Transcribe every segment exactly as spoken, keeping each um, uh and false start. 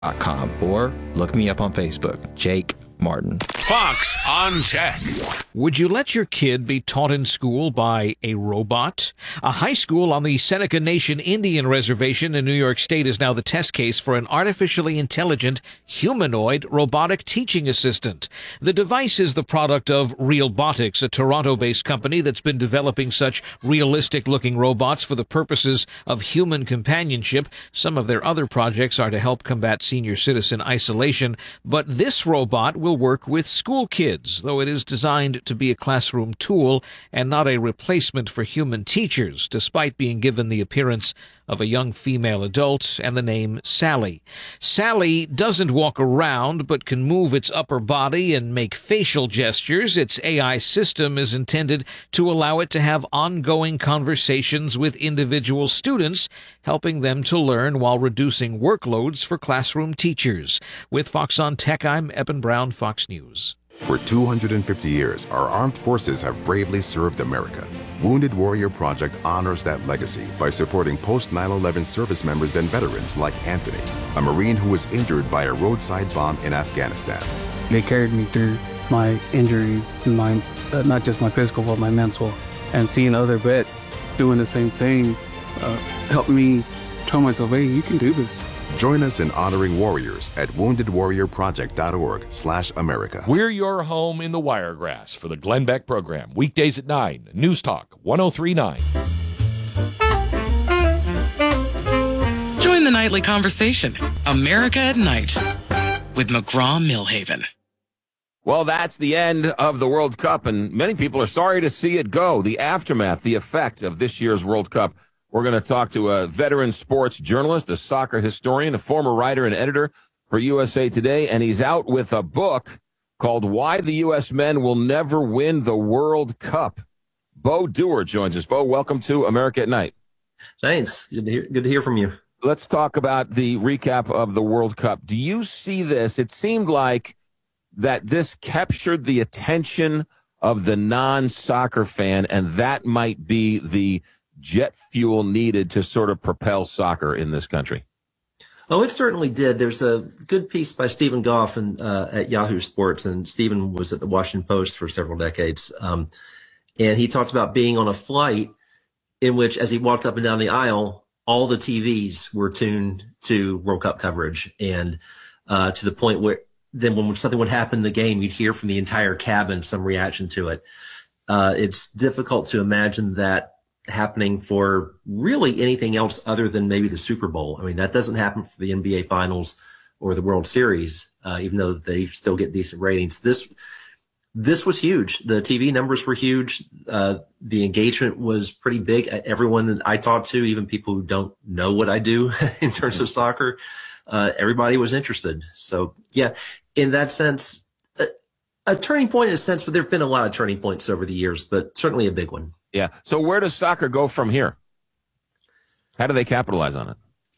dot com or look me up on Facebook, Jake Martin. Fox on Tech. Would you let your kid be taught in school by a robot? A high school on the Seneca Nation Indian Reservation in New York State is now the test case for an artificially intelligent humanoid robotic teaching assistant. The device is the product of Realbotics, a Toronto-based company that's been developing such realistic-looking robots for the purposes of human companionship. Some of their other projects are to help combat senior citizen isolation, but this robot will work with school kids, though it is designed to be a classroom tool and not a replacement for human teachers, despite being given the appearance of a young female adult and the name Sally. Sally doesn't walk around, but can move its upper body and make facial gestures. Its A I system is intended to allow it to have ongoing conversations with individual students, helping them to learn while reducing workloads for classroom teachers. With Fox on Tech, I'm Eben Brown, Fox News. For two hundred fifty years, our armed forces have bravely served America. Wounded Warrior Project honors that legacy by supporting post nine eleven service members and veterans like Anthony, a Marine who was injured by a roadside bomb in Afghanistan. They carried me through my injuries, my, uh, not just my physical, but my mental. And seeing other vets doing the same thing uh, helped me tell myself, hey, you can do this. Join us in honoring warriors at wounded warrior project dot org slash America. We're your home in the Wiregrass for the Glenn Beck program. Weekdays at nine. News Talk one oh three point nine. Join the nightly conversation. America at Night with McGraw-Millhaven. Well, that's the end of the World Cup, and many people are sorry to see it go. The aftermath, the effect of this year's World Cup. We're going to talk to a veteran sports journalist, a soccer historian, a former writer and editor for U S A Today, and he's out with a book called Why the U S Men Will Never Win the World Cup. Bo Dewar joins us. Bo, welcome to America at Night. Thanks. Good to hear, good to hear from you. Let's talk about the recap of the World Cup. Do you see this? It seemed like that this captured the attention of the non-soccer fan, and that might be the jet fuel needed to sort of propel soccer in this country. Oh, it certainly did. There's a good piece by Stephen Goff and, uh, at Yahoo Sports, and Stephen was at the Washington Post for several decades. Um, and he talked about being on a flight in which, as he walked up and down the aisle, all the T Vs were tuned to World Cup coverage, and uh, to the point where then when something would happen in the game, you'd hear from the entire cabin some reaction to it. Uh, it's difficult to imagine that happening for really anything else other than maybe the Super Bowl. I mean, that doesn't happen for the N B A Finals or the World Series, uh, even though they still get decent ratings. This this was huge. The T V numbers were huge. Uh, the engagement was pretty big. Everyone that I talked to, even people who don't know what I do in terms of soccer, uh, everybody was interested. So, yeah, in that sense, a, a turning point in a sense, but there have been a lot of turning points over the years, but certainly a big one. Yeah. So where does soccer go from here? How do they capitalize on it?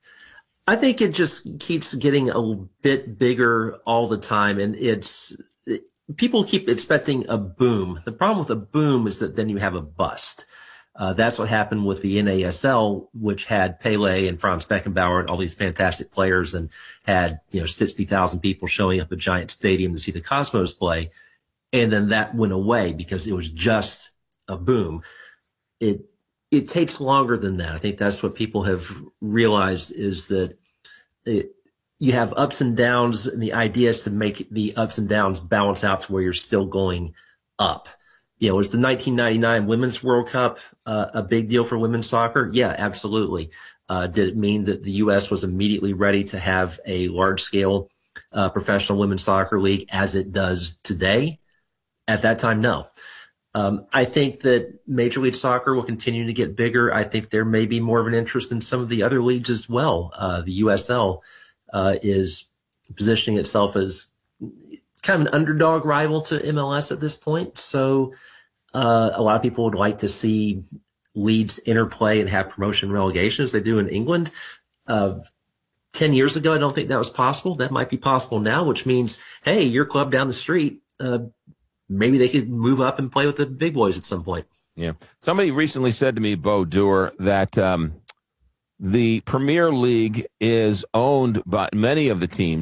I think it just keeps getting a bit bigger all the time. And it's it, people keep expecting a boom. The problem with a boom is that then you have a bust. Uh, that's what happened with the N A S L, which had Pele and Franz Beckenbauer and all these fantastic players and had, you know, sixty thousand people showing up at Giant Stadium to see the Cosmos play. And then that went away because it was just a boom. It it takes longer than that. I think that's what people have realized is that it, you have ups and downs, and the idea is to make the ups and downs balance out to where you're still going up. You know, was the nineteen ninety-nine Women's World Cup uh, a big deal for women's soccer? Yeah, absolutely. Uh, did it mean that the U S was immediately ready to have a large-scale uh, professional women's soccer league as it does today? At that time, no. Um, I think that Major League Soccer will continue to get bigger. I think there may be more of an interest in some of the other leagues as well. Uh, the U S L uh, is positioning itself as kind of an underdog rival to M L S at this point. So uh, a lot of people would like to see leagues interplay and have promotion relegation as they do in England. Uh, Ten years ago, I don't think that was possible. That might be possible now, which means, hey, your club down the street, uh, maybe they could move up and play with the big boys at some point. Yeah. Somebody recently said to me, Bo Dewar, that um, the Premier League is owned by many of the teams